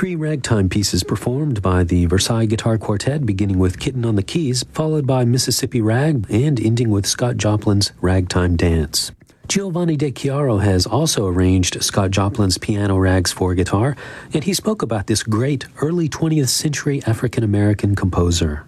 3 ragtime pieces performed by the Versailles Guitar Quartet, beginning with Kitten on the Keys, followed by Mississippi Rag, and ending with Scott Joplin's Ragtime Dance. Giovanni De Chiaro has also arranged Scott Joplin's piano rags for guitar, and he spoke about this great early 20th century African-American composer.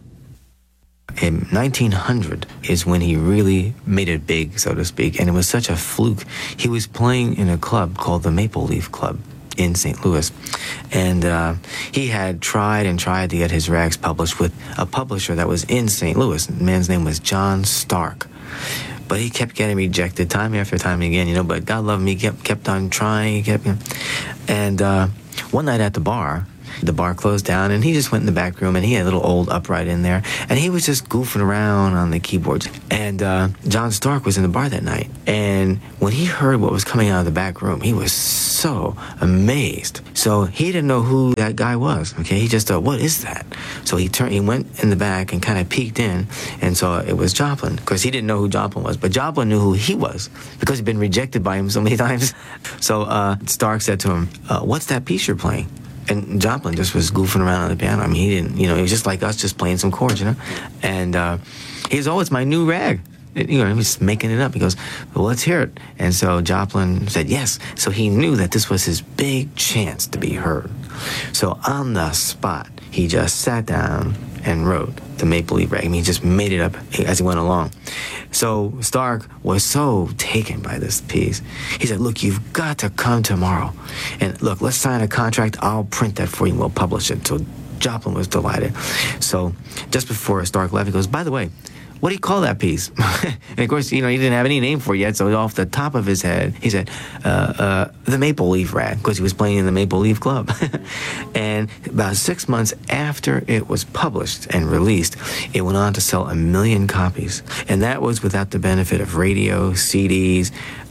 In 1900 is when he really made it big, so to speak, and it was such a fluke. He was playing in a club called the Maple Leaf Club in St. Louis, and he had tried to get his rags published with a publisher that was in St. Louis. The man's name was John Stark, but he kept getting rejected time after time again, but God love him, he kept on trying, and one night at the bar closed down, and he just went in the back room, and he had a little old upright in there, and he was just goofing around on the keyboards. And John Stark was in the bar that night, and when he heard what was coming out of the back room, he was so amazed. So he didn't know who that guy was, okay? He just thought, what is that? So he went in the back and kind of peeked in and saw it was Joplin, because he didn't know who Joplin was, but Joplin knew who he was, because he'd been rejected by him so many times. So Stark said to him, what's that piece you're playing? And Joplin just was goofing around on the piano. I mean, he didn't, he was just like us, just playing some chords, And he goes, oh, it's my new rag. He was making it up. He goes, well, let's hear it. And so Joplin said yes. So he knew that this was his big chance to be heard. So on the spot, he just sat down and wrote the Maple Leaf Rag. I mean, he just made it up as he went along. So Stark was so taken by this piece. He said, look, you've got to come tomorrow. And look, let's sign a contract. I'll print that for you and we'll publish it. So Joplin was delighted. So just before Stark left, he goes, by the way, what do you call that piece? And of course, he didn't have any name for it yet, so off the top of his head, he said, the Maple Leaf Rag, because he was playing in the Maple Leaf Club. And about 6 months after it was published and released, it went on to sell 1 million copies. And that was without the benefit of radio, CDs,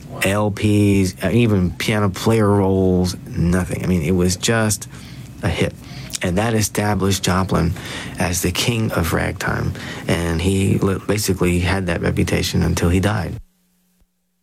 LPs, even piano player rolls, nothing. I mean, it was just a hit. And that established Joplin as the king of ragtime. And he basically had that reputation until he died.